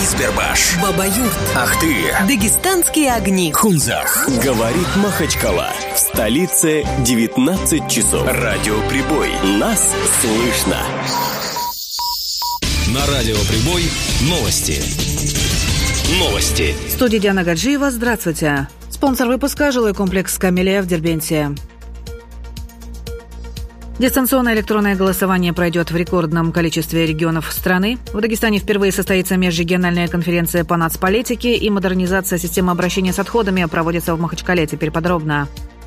Избербаш, Бабаюрт, Ахты, Дагестанские огни, Хунзах. Говорит Махачкала. В столице 19 часов. Радио Прибой. Нас слышно. На Радио Прибой новости. Новости. В студии Диана Гаджиева. Здравствуйте. Спонсор выпуска – жилой комплекс «Камелия» в Дербенте. Дистанционное электронное голосование пройдет в рекордном количестве регионов страны. В Дагестане впервые состоится межрегиональная конференция по нацполитике, и модернизация системы обращения с отходами проводится в Махачкале. Теперь подробно.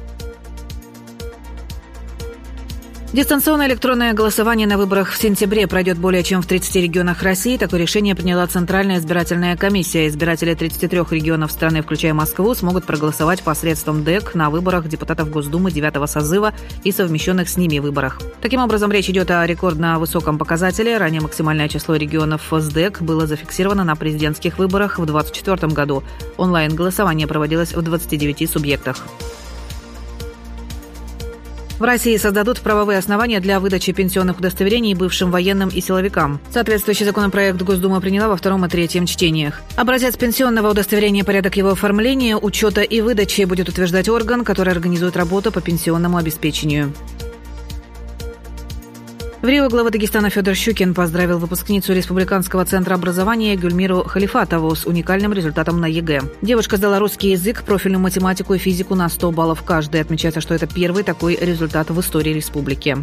Дистанционное электронное голосование на выборах в сентябре пройдет более чем в 30 регионах России. Такое решение приняла Центральная избирательная комиссия. Избиратели 33 регионов страны, включая Москву, смогут проголосовать посредством ДЭК на выборах депутатов Госдумы 9-го созыва и совмещенных с ними выборах. Таким образом, речь идет о рекордно высоком показателе. Ранее максимальное число регионов с ДЭК было зафиксировано на президентских выборах в 2024 году. Онлайн-голосование проводилось в 29 субъектах. В России создадут правовые основания для выдачи пенсионных удостоверений бывшим военным и силовикам. Соответствующий законопроект Госдума приняла во втором и третьем чтениях. Образец пенсионного удостоверения, порядок его оформления, учета и выдачи будет утверждать орган, который организует работу по пенсионному обеспечению. В Рио глава Дагестана Федор Щукин поздравил выпускницу Республиканского центра образования Гюльмиру Халифатову с уникальным результатом на ЕГЭ. Девушка сдала русский язык, профильную математику и физику на 100 баллов каждый. Отмечается, что это первый такой результат в истории республики.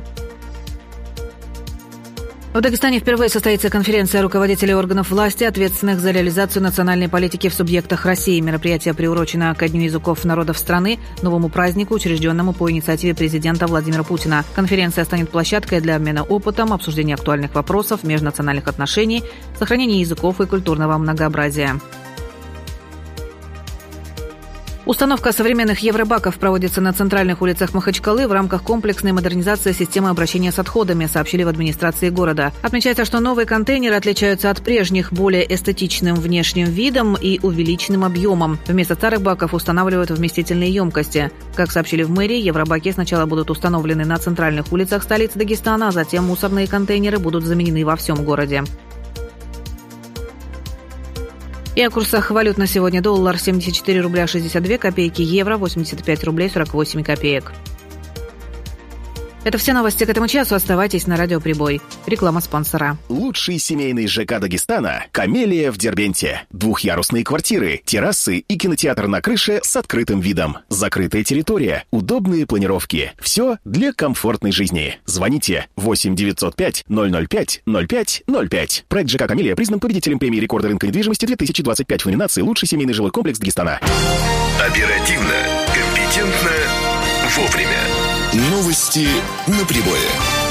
В Дагестане впервые состоится конференция руководителей органов власти, ответственных за реализацию национальной политики в субъектах России. Мероприятие приурочено ко Дню языков народов страны, новому празднику, учрежденному по инициативе президента Владимира Путина. Конференция станет площадкой для обмена опытом, обсуждения актуальных вопросов, межнациональных отношений, сохранения языков и культурного многообразия. Установка современных евробаков проводится на центральных улицах Махачкалы в рамках комплексной модернизации системы обращения с отходами, сообщили в администрации города. Отмечается, что новые контейнеры отличаются от прежних более эстетичным внешним видом и увеличенным объемом. Вместо старых баков устанавливают вместительные емкости. Как сообщили в мэрии, евробаки сначала будут установлены на центральных улицах столицы Дагестана, а затем мусорные контейнеры будут заменены во всем городе. И о курсах валют на сегодня: доллар 74 рубля 62 копейки, евро 85 рублей 48 копеек. Это все новости к этому часу. Оставайтесь на Радио Прибой. Реклама спонсора. Лучший семейный ЖК Дагестана «Камелия» в Дербенте. Двухъярусные квартиры, террасы и кинотеатр на крыше с открытым видом. Закрытая территория, удобные планировки. Все для комфортной жизни. Звоните 8 905 005 05 05. Проект ЖК «Камелия» признан победителем премии рекорда рынка недвижимости 2025 в номинации «Лучший семейный жилой комплекс Дагестана». Оперативно, компетентно, вовремя. Новости на Прибое.